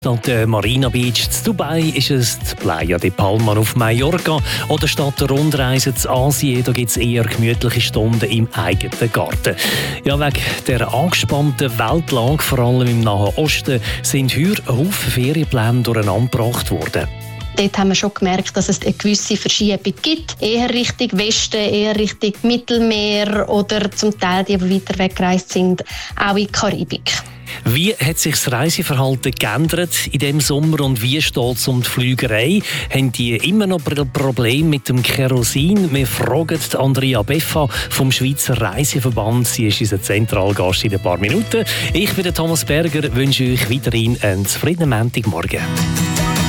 Statt Marina Beach zu Dubai ist es die Playa de Palma auf Mallorca oder statt der Rundreise zu Asien, da gibt es eher gemütliche Stunden im eigenen Garten. Ja, wegen der angespannten Weltlage, vor allem im Nahen Osten, sind heuer Haufen Ferienpläne durcheinandergebracht worden. Dort haben wir schon gemerkt, dass es eine gewisse Verschiebung gibt. Eher Richtung Westen, eher Richtung Mittelmeer oder zum Teil die weiter weggereist sind, auch in die Karibik. Wie hat sich das Reiseverhalten geändert in diesem Sommer und wie steht es um die Flügerei? Haben die immer noch Probleme mit dem Kerosin? Wir fragen Andrea Beffa vom Schweizer Reiseverband. Sie ist unser Zentralgast in ein paar Minuten. Ich bin Thomas Berger, wünsche euch weiterhin einen zufriedenen Montagmorgen.